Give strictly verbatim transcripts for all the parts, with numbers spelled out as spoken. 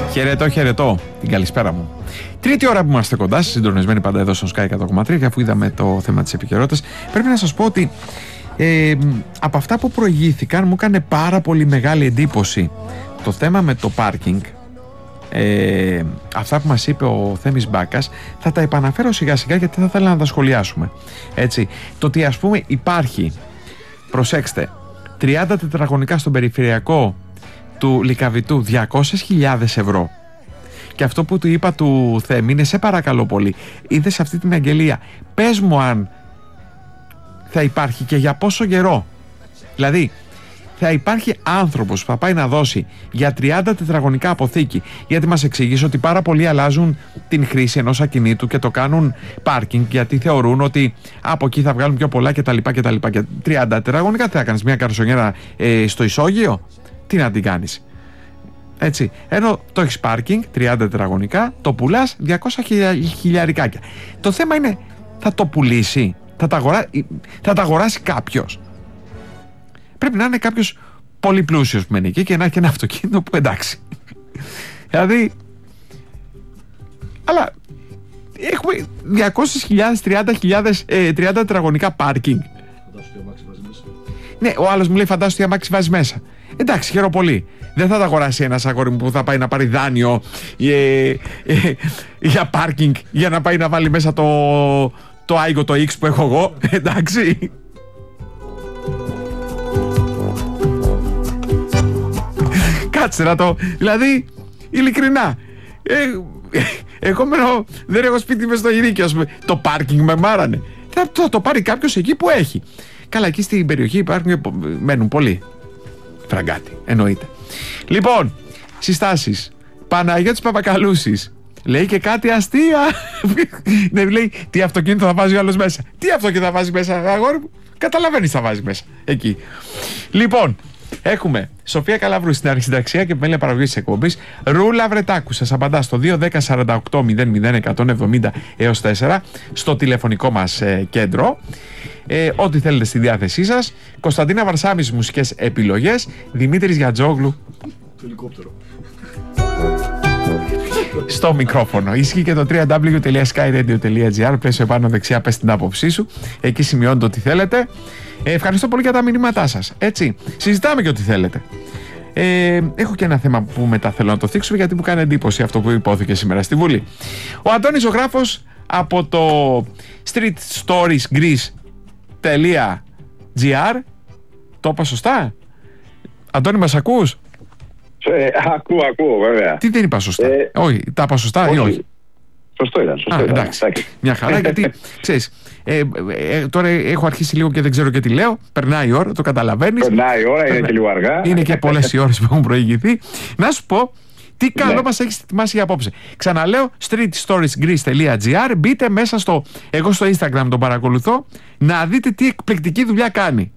Χαιρετώ, χαιρετώ. Την καλησπέρα μου. Τρίτη ώρα που είμαστε κοντά, συντονισμένοι πάντα εδώ στο Sky εκατό κόμμα τρία, και αφού είδαμε το θέμα της επικαιρότητας, πρέπει να σας πω ότι ε, από αυτά που προηγήθηκαν μου έκανε πάρα πολύ μεγάλη εντύπωση το θέμα με το πάρκινγκ. Ε, αυτά που μας είπε ο Θέμης Μπάκας θα τα επαναφέρω σιγά σιγά, γιατί θα ήθελα να τα σχολιάσουμε. Έτσι, το ότι ας πούμε υπάρχει, προσέξτε, τριάντα τετραγωνικά στον περιφερειακό του Λυκαβητού διακόσιες χιλιάδες ευρώ. Και αυτό που του είπα του Θέμη είναι, σε παρακαλώ πολύ, είδες αυτή την αγγελία, πες μου αν θα υπάρχει και για πόσο καιρό. Δηλαδή θα υπάρχει άνθρωπος που θα πάει να δώσει για τριάντα τετραγωνικά αποθήκη, γιατί μας εξηγήσει ότι πάρα πολλοί αλλάζουν την χρήση ενός ακινήτου και το κάνουν πάρκινγκ, γιατί θεωρούν ότι από εκεί θα βγάλουν πιο πολλά κτλ. κτλ. Και τριάντα τετραγωνικά θα κάνεις μια καρσονιέρα ε, στο ισόγειο, τι να την κάνεις. Έτσι, ενώ το έχεις πάρκινγκ τριάντα τετραγωνικά, το πουλάς διακόσια χιλιαρικάκια. Το θέμα είναι, θα το πουλήσει, θα τα, αγορά... θα τα αγοράσει κάποιος. Πρέπει να είναι κάποιος πολύ πλούσιος που μένει εκεί και να έχει ένα αυτοκίνητο που εντάξει. Δηλαδή, αλλά έχουμε διακόσιες χιλιάδες, τριάντα χιλιάδες, ε, τριάντα τετραγωνικά πάρκινγκ. Ναι, ο άλλος μου λέει, φαντάσου τι αμάξι βάζει μέσα. Εντάξει, χαίρομαι πολύ. Δεν θα τα αγοράσει ένας αγόρι μου που θα πάει να πάρει δάνειο ε, ε, ε, για πάρκινγκ, για να πάει να βάλει μέσα το, το Aigo το X που έχω εγώ. Εντάξει. Κάτσε να το. Δηλαδή, ειλικρινά. Ε, ε, εγώ μένω, δεν έχω σπίτι μες στο Ηρίκιο, ας πούμε. Το πάρκινγκ με μάρανε. Θα, θα το πάρει κάποιος εκεί που έχει. Καλά, εκεί στην περιοχή υπάρχουν, μένουν πολλοί. Φραγκάτι, εννοείται. Λοιπόν, συστάσεις. Παναγιώτης Παπακαλούσης λέει και κάτι αστεία. Ναι, λέει, τι αυτοκίνητο θα βάζει ο άλλος μέσα. Τι αυτοκίνητο θα βάζει μέσα, αγόρι μου. Καταλαβαίνεις, θα βάζει μέσα εκεί. Λοιπόν, έχουμε Σοφία Καλαβρού στην αρχισυνταξία και επιμέλεια παραγωγής της εκπομπής. Ρούλα Βρετάκου σας απαντά στο δύο δέκα σαράντα οκτώ μηδέν μηδέν εκατόν εβδομήντα έως τέσσερα στο τηλεφωνικό μας ε, κέντρο. Ε, ό,τι θέλετε στη διάθεσή σας. Κωνσταντίνα Βαρσάμις μουσικές επιλογές. Δημήτρης Γιατζόγλου το ελικόπτερο στο μικρόφωνο. Ισχύει και το double-u double-u double-u τελεία sky radio τελεία gr. Πλέσιο επάνω δεξιά, πες την άποψή σου. Εκεί σημειώνετε ό,τι θέλετε. Ε, ευχαριστώ πολύ για τα μηνύματά σας. Έτσι, συζητάμε και ό,τι θέλετε. Ε, έχω και ένα θέμα που μετά θέλω να το θίξουμε, γιατί μου κάνει εντύπωση αυτό που υπόθηκε σήμερα στη Βουλή. Ο Αντώνης Ζωγράφος από το street stories greece τελεία gr. Το είπα σωστά? Αντώνη, μας ακούς? Ε, ακούω, ακούω, βέβαια. Τι δεν είπα σωστά? Ε, όχι, τα είπα σωστά όχι. ή όχι? Σωστό ήταν, σωστό Α, ήταν. Εντάξει, μια χαρά, γιατί ξέρεις, ε, ε, τώρα έχω αρχίσει λίγο και δεν ξέρω και τι λέω. Περνάει η ώρα, το καταλαβαίνεις. Περνάει η ώρα, Περνά... είναι και λίγο αργά. Είναι και πολλές οι ώρες που έχουν προηγηθεί. Να σου πω, τι καλό ναι. μας έχεις ετοιμάσει για απόψε. Ξαναλέω, street stories greece τελεία gr. Μπείτε μέσα στο, εγώ στο Instagram τον παρακολουθώ, να δείτε τι εκπληκτική δουλειά κάνει.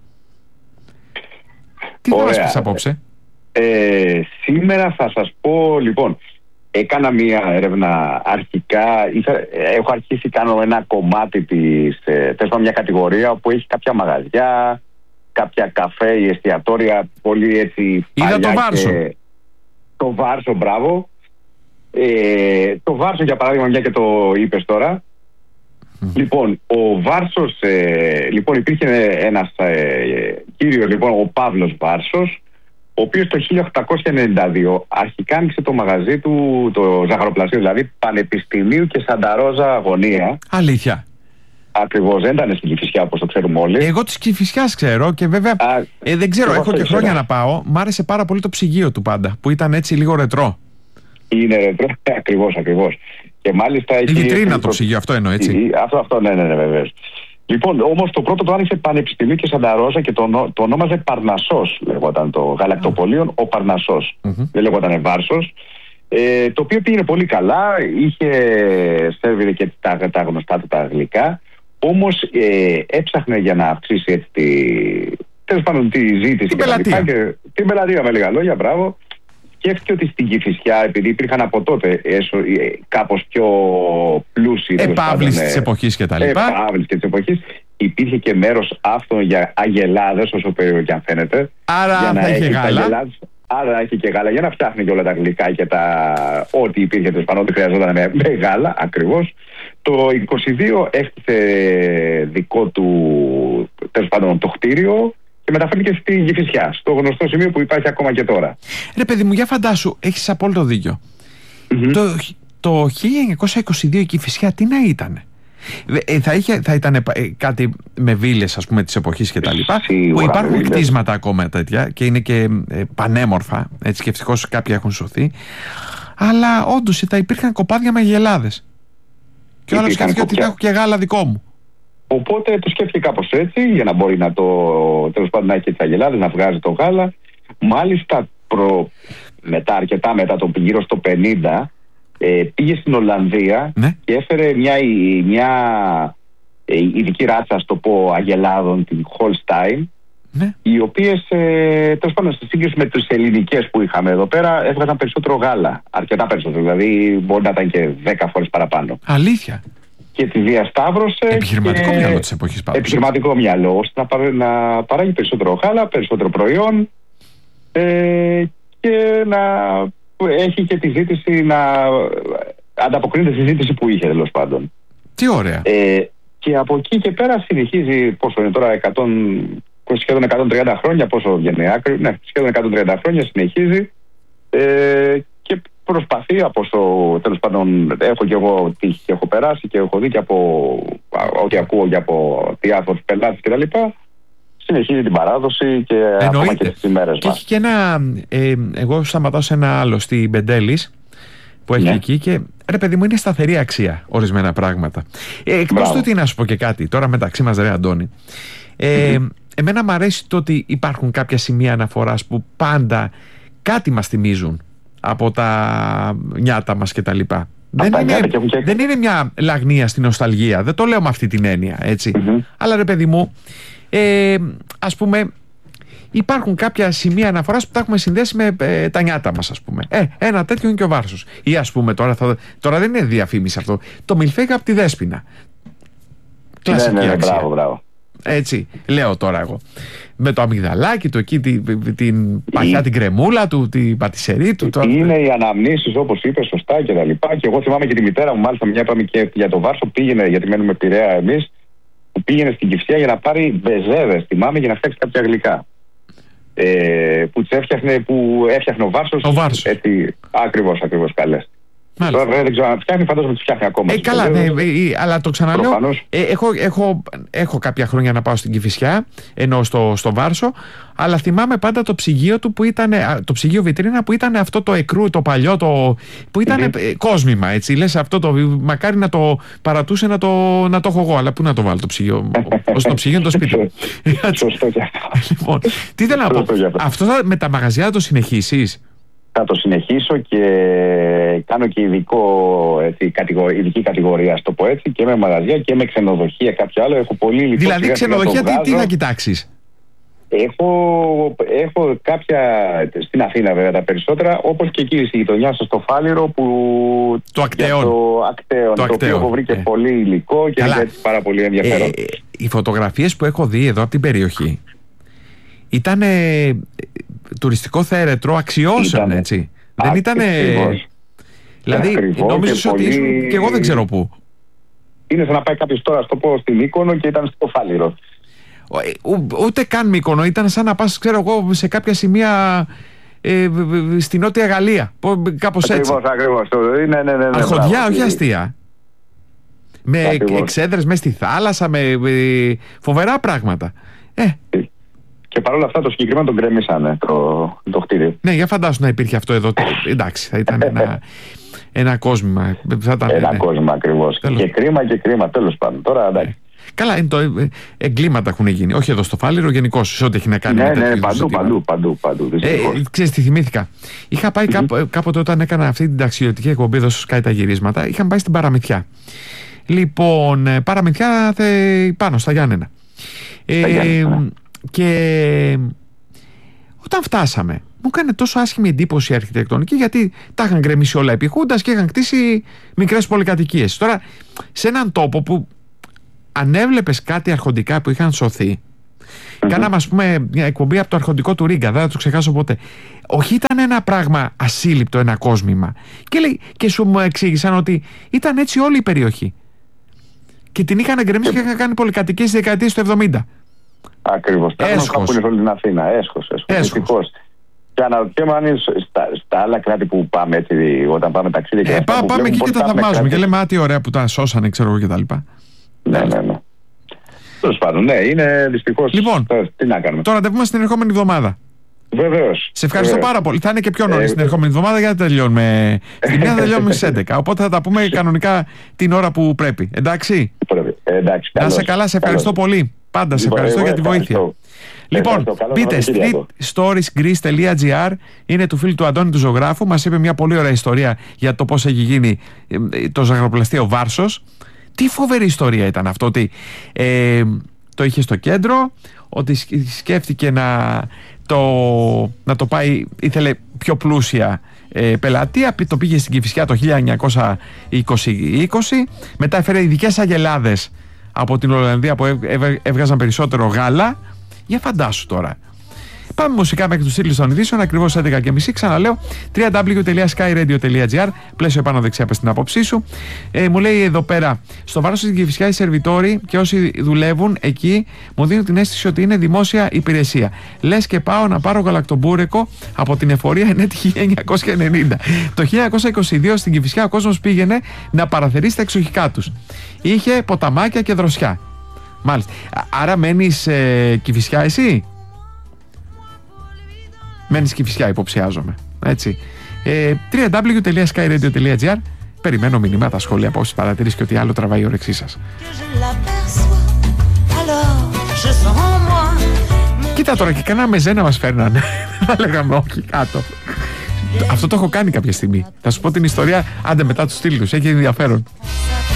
Τι θα μας πεις απόψε? Ε, σήμερα θα σας πω, λοιπόν, έκανα μία έρευνα αρχικά. Είχα, έχω αρχίσει, κάνω ένα κομμάτι της, ε, θες μια κατηγορία που έχει κάποια μαγαζιά, κάποια καφέ, εστιατόρια, πολύ έτσι. Είδα το Βάρσο. Και, το Βάρσο, μπράβο. Ε, το Βάρσο, για παράδειγμα, μια και το είπες τώρα. Mm. Λοιπόν, ο Βάρσος, ε, λοιπόν, υπήρχε ένας ε, κύριος, λοιπόν, ο Παύλος Βάρσος, ο οποίος το χίλια οκτακόσια ενενήντα δύο αρχικά άνοιξε το μαγαζί του, το ζαχαροπλαστείο, δηλαδή Πανεπιστημίου και Σανταρόζα Γωνία. Αλήθεια? Ακριβώς, δεν ήταν στην Κηφισιά όπως το ξέρουμε όλοι. Εγώ της Κηφισιάς ξέρω και βέβαια Α, ε, δεν ξέρω, έχω και χρόνια να πάω. Μ' άρεσε πάρα πολύ το ψυγείο του πάντα, που ήταν έτσι λίγο ρετρό. Είναι ρετρό, ακριβώς, ακριβώς. Και μάλιστα η βιτρίνα το ψυγείο, αυτό εννοώ, έτσι. Αυτό, αυτό, ναι, ναι, ναι, βεβαίως. Λοιπόν, όμως το πρώτο το άνοιξε Πανεπιστημίου και Σανταρόζα και το, το ονόμαζε Παρνασσός, λέγονταν το γαλακτοπολείο, ο Παρνασσός. Mm-hmm. Δεν λέγονταν Βάρσος. Ε, το οποίο πήγαινε πολύ καλά, είχε σερβίρε και τα, τα γνωστά του τα γλυκά. Όμως ε, έψαχνε για να αυξήσει έτσι τη, τέλος πάντων, τη ζήτηση. Την πελατεία. Και, την πελατεία, με λίγα λόγια, μπράβο. Σκέφτηκε ότι στην Κηφισιά, επειδή υπήρχαν από τότε έσω, κάπως πιο πλούσιοι, επαύλεις της εποχής και τα λοιπά. Επαύλεις και της εποχής, υπήρχε και μέρος αυτό για αγελάδες, όσο περίεργο και αν φαίνεται. Άρα για να θα είχε έχει γάλα. Άρα έχει και γάλα για να φτιάχνει και όλα τα γλυκά και τα ό,τι υπήρχε τέλος πάντων, ότι χρειαζόταν με, με γάλα ακριβώς. Το είκοσι δύο έκτισε δικό του τέλος πάντων το κτίριο και μεταφέρθηκε στη Κηφισιά, στο γνωστό σημείο που υπάρχει ακόμα και τώρα. Ρε παιδί μου, για φαντάσου, έχεις απόλυτο δίκιο. Mm-hmm. Το, το χίλια εννιακόσια είκοσι δύο η Κηφισιά τι να ήτανε? Ε, θα, είχε, θα ήταν ε, κάτι με βίλες, ας πούμε, της εποχής και τα λοιπά, που υπάρχουν κτίσματα ακόμα τέτοια και είναι και ε, πανέμορφα, έτσι, και ευτυχώς κάποια έχουν σωθεί, αλλά όντως θα υπήρχαν κοπάδια με αγελάδες και όλα σκέφτηκε ότι θα έχω και γάλα δικό μου. Οπότε το σκέφτηκε κάπως έτσι, για να μπορεί να το, τέλος πάντων, να έχει και τις αγελάδες, να βγάζει το γάλα. Μάλιστα προ, μετά, αρκετά μετά, το γύρω στο πενήντα, Ε, πήγε στην Ολλανδία, ναι, και έφερε μια, μια ε, ειδική ράτσα, ας το πω, αγελάδων, την Holstein, ναι, οι οποίες ε, τέλος πάντων στη σύγκριση με τις ελληνικές που είχαμε εδώ πέρα έβγαζαν περισσότερο γάλα, αρκετά περισσότερο, δηλαδή μπορεί να ήταν και δέκα φορές παραπάνω. Αλήθεια? Και τη διασταύρωσε. Επιχειρηματικό και... μυαλό της εποχής πάντως. Επιχειρηματικό μυαλό, ώστε να, παρά, να παράγει περισσότερο γάλα, περισσότερο προϊόν, ε, και να έχει και τη ζήτηση, να ανταποκρίνεται στη ζήτηση που είχε, τέλος πάντων. Τι ωραία. Ε, και από εκεί και πέρα συνεχίζει, πόσο είναι τώρα, εκατό, σχεδόν εκατόν τριάντα χρόνια, πόσο βγαίνει άκρη, ναι, σχεδόν εκατόν τριάντα χρόνια συνεχίζει, ε, και προσπαθεί, από όσο τέλος πάντων έχω και εγώ τύχει και έχω περάσει και έχω δει και από ό,τι ακούω και από διάφορους πελάτες κτλ., συνεχίζει την παράδοση και εννοείται, ακόμα και στις ημέρες και μας. Έχει και ένα, ε, εγώ σταματάω σε ένα άλλο στην Πεντέλης που έχει, ναι, εκεί, και ρε παιδί μου, είναι σταθερή αξία ορισμένα πράγματα. Ε, εκτός του ότι να σου πω και κάτι τώρα μεταξύ μας, ρε Αντώνη, ε, mm-hmm. εμένα μου αρέσει το ότι υπάρχουν κάποια σημεία αναφοράς που πάντα κάτι μας θυμίζουν από τα νιάτα μας και τα λοιπά. Δεν είναι, και... δεν είναι μια λαγνία στην νοσταλγία, δεν το λέω με αυτή την έννοια, έτσι. Mm-hmm. Αλλά ρε παιδί μου, Ε, ας πούμε, υπάρχουν κάποια σημεία αναφοράς που τα έχουμε συνδέσει με ε, τα νιάτα μας, ας πούμε. Ε, ένα τέτοιο είναι και ο Βάρσος. Ή ας πούμε, τώρα, θα, τώρα δεν είναι διαφήμιση αυτό, το μιλφέγγα από τη Δέσποινα. Κλασική, ναι, ναι, ναι, αξία. Μπράβο, μπράβο. Έτσι, λέω τώρα εγώ. Με το αμυγδαλάκι του, εκεί την, την παχιά, την κρεμούλα του, την πατησερή του. Είναι το... οι αναμνήσεις, όπως είπε, σωστά και τα λοιπά. Και εγώ θυμάμαι και τη μητέρα μου, μάλιστα, μια είπαμε και για το Βάρσο, πήγαινε, γιατί μένουμε Πειραιά εμείς, που πήγαινε στην Κηφισιά για να πάρει μπεζέδες, θυμάμαι, για να φτιάξει κάποια γλυκά. Ε, που, έφτιαχνε, που έφτιαχνε ο Βάρσος. Ο Βάρσος. Έτσι, ακριβώς, ακριβώς καλές. Τώρα δεν ξέρω αν φτιάχνει, φαντάζομαι ότι φτιάχνει ακόμα. Ε, καλά, ναι, ε, αλλά το ξαναλέω. Ε, έχω, έχω, έχω κάποια χρόνια να πάω στην Κηφισιά, ενώ στο, στο Βάρσο, αλλά θυμάμαι πάντα το ψυγείο του που ήταν, το ψυγείο βιτρίνα που ήταν αυτό το εκρού, το παλιό, το, που ήταν mm-hmm. ε, κόσμημα, έτσι. Λες αυτό το, μακάρι να το παρατούσε να το, να το έχω εγώ, αλλά πού να το βάλω το ψυγείο, όσο το ψυγείο είναι το σπίτι μου. Σωστό και αυτό. Λοιπόν, τι θέλω να πω, αυτό θα, με τα μαγαζιά θα το συνεχίσεις? Θα το συνεχίσω και κάνω και ειδικό, έτσι, κατηγορία, ειδική κατηγορία, στο πω έτσι, και με μαγαζιά και με ξενοδοχεία, κάποιο άλλο. Έχω πολύ υλικό. Δηλαδή ξενοδοχεία τι, τι θα κοιτάξεις? Έχω, έχω κάποια στην Αθήνα, βέβαια, τα περισσότερα, όπως και εκεί στη γειτονιά στο Φάληρο, που το Ακτέον, το, Ακτέον, το, το οποίο έχω βρει και ε. πολύ υλικό και είναι έτσι πάρα πολύ ενδιαφέρον. Ε, οι φωτογραφίες που έχω δει εδώ από την περιοχή ήταν τουριστικό θέρετρο αξιώσεων, ήτανε, έτσι. Α, δεν ήταν. Δηλαδή, νόμιζες ότι πολύ... ήσουν και εγώ δεν ξέρω πού. Είναι σαν να πάει κάποιος τώρα, στο πω, στην Μύκονο και ήταν στο Φάληρο. Ούτε καν Μύκονο, ήταν σαν να πας, ξέρω εγώ, σε κάποια σημεία ε, στη Νότια Γαλλία. Κάπως έτσι. Ακριβώς, ακριβώς. Ναι, ναι, ναι, ναι, αρχοντιά, όχι αστεία. Με εξέδρες μέσα στη θάλασσα, με, με φοβερά πράγματα. Ε. Και παρόλα αυτά το συγκεκριμένο τον γκρεμίσανε το, το κτίριο. Ναι, για φαντάσου να υπήρχε αυτό εδώ. Εντάξει, θα ήταν ένα, ένα κόσμημα. Θα ήταν, ένα ναι. κόσμημα ακριβώς. Τέλος. Και κρίμα και κρίμα, τέλος πάντων. Τώρα εντάξει. Καλά, είναι το, ε, εγκλήματα έχουν γίνει. Όχι εδώ στο Φάληρο, γενικώς σε ό,τι έχει να κάνει. Ναι, με ναι, παντού, παντού, παντού, παντού. Ε, ξέρεις τι θυμήθηκα. Είχα πάει mm-hmm. κάπο, κάποτε όταν έκανα αυτή την ταξιδιωτική εκπομπή εδώ στο Sky τα γυρίσματα, είχαμε πάει στην Παραμυθιά. Λοιπόν, Παραμυθιά θε, πάνω στα Γιάννενα. Ε, Γιάννενα. Και όταν φτάσαμε, μου έκανε τόσο άσχημη εντύπωση η αρχιτεκτονική, γιατί τα είχαν γκρεμίσει όλα επί χούντας και είχαν κτίσει μικρές πολυκατοικίες. Τώρα, σε έναν τόπο που αν έβλεπες κάτι αρχοντικά που είχαν σωθεί, Mm-hmm. Κάναμε, ας πούμε, μια εκπομπή από το αρχοντικό του Ρίγκα, δεν θα το ξεχάσω ποτέ. Όχι, ήταν ένα πράγμα ασύλληπτο, ένα κόσμημα. Και, λέει, και σου μου εξήγησαν ότι ήταν έτσι όλη η περιοχή. Και την είχαν εγκρεμίσει και είχαν κάνει πολυκατοικίες στις δεκαετίες του εβδομήντα. Ακριβώς. Τα έχουν σε όλη την Αθήνα. Έσχος. Έσχος. Και αναρωτιέμαι αν είναι στα, στα άλλα κράτη που πάμε έτσι, όταν πάμε ταξίδια. Ε, πά, πάμε εκεί και τα θαυμάζουμε κράτη. Και λέμε, α, τι ωραία που τα σώσανε, ξέρω εγώ κτλ. Ναι, ναι, ναι. Τέλος πάντων, ναι, είναι δυστυχώς. Λοιπόν, τι να κάνουμε. Το ραντεβού μας την ερχόμενη εβδομάδα. Βεβαίως. Σε ευχαριστώ βεβαίως. πάρα πολύ. Θα είναι και πιο νωρίς ε, την ερχόμενη εβδομάδα, γιατί τελειώνουμε. Στη μία θα τελειώνουμε στις έντεκα. Οπότε θα τα πούμε κανονικά την ώρα που πρέπει. Εντάξει. Πρέπει. Ε, εντάξει, να σε καλά, σε ευχαριστώ καλώς. πολύ. Πάντα σε ευχαριστώ εγώ, για τη βοήθεια. Ευχαριστώ. Λοιπόν, μπείτε streetstoriesgreece τελεία gr, είναι του φίλου του Αντώνη του ζωγράφου. Μας είπε μια πολύ ωραία ιστορία για το πώς έχει γίνει το ζαχαροπλαστείο Βάρσος. Τι φοβερή ιστορία ήταν αυτό, ότι ε, το είχε στο κέντρο, ότι σκέφτηκε να το, να το πάει, ήθελε πιο πλούσια ε, πελατεία, το πήγε στην Κηφισιά το χίλια εννιακόσια είκοσι, μετά έφερε ειδικές αγελάδες από την Ολλανδία που έβγαζαν περισσότερο γάλα. Για φαντάσου τώρα. Πάμε μουσικά μέχρι τους τίτλους των ειδήσεων, ακριβώς έντεκα και μισή. Ξαναλέω, double-u double-u double-u τελεία sky radio τελεία gr, πλαίσιο επάνω δεξιά, πες την άποψή σου. Ε, μου λέει εδώ πέρα, στο Βάρος στην Κηφισιά οι σερβιτόροι και όσοι δουλεύουν εκεί μου δίνουν την αίσθηση ότι είναι δημόσια υπηρεσία. Λες και πάω να πάρω γαλακτομπούρεκο από την εφορία ενέτη χίλια εννιακόσια ενενήντα. Το χίλια εννιακόσια είκοσι δύο στην Κηφισιά ο κόσμος πήγαινε να παραθερήσει τα εξοχικά τους. Είχε ποταμάκια και δροσιά. Μάλιστα. Άρα μένεις ε, Κηφισιά εσύ? Μένεις Κηφισιά, υποψιάζομαι. Έτσι. Ε, double-u double-u double-u τελεία sky radio τελεία gr. Περιμένω μηνύματα, σχόλια, απόψεις, παρατηρήσεις και ό,τι άλλο τραβάει η όρεξή σας. Κοίτα τώρα, και κανένα μεζένα μας φέρνανε. Θα λέγαμε όχι κάτω. Αυτό το έχω κάνει κάποια στιγμή. Θα σου πω την ιστορία, άντε μετά τους στήλους, έχει ενδιαφέρον.